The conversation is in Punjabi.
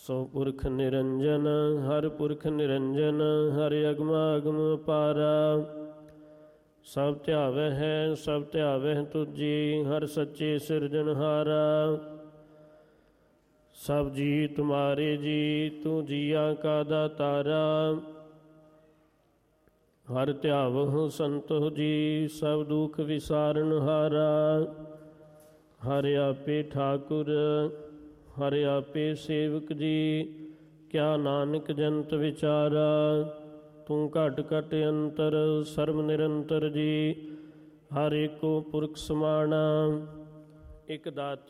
ਸੋ ਪੁਰਖ ਨਿਰੰਜਨ ਹਰ ਪੁਰਖ ਨਿਰੰਜਨ ਹਰ ਅਗਮ ਅਗਮ ਅਪਾਰਾ। ਸਭ ਧਿਆਵੈ ਹੈ ਸਭ ਧਿਆਵੈ ਤੁਝੀ ਹਰ ਸੱਚੇ ਸਿਰਜਨਹਾਰਾ। ਸਭ ਜੀ ਤੁਮਾਰੇ ਜੀ ਤੂੰ ਜੀਆਂ ਕਾ ਦਾਤਾਰਾ। ਹਰ ਧਿਆਵਹੁ ਸੰਤੋ ਜੀ ਸਭ ਦੁਖ ਵਿਸਾਰਨਹਾਰਾ। ਹਰ ਆਪੇ ਠਾਕੁਰ ਹਰ ਆਪੇ ਸੇਵਕ ਜੀ ਕਿਆ ਨਾਨਕ ਜੰਤ ਵਿਚਾਰਾ। ਤੂੰ ਘਟ ਘਟ ਅੰਤਰ ਸਰਬ ਨਿਰੰਤਰ ਜੀ ਹਰ ਏਕੋ ਪੁਰਖ ਸਮਾਣਾ। ਇਕ ਦਾਤੇ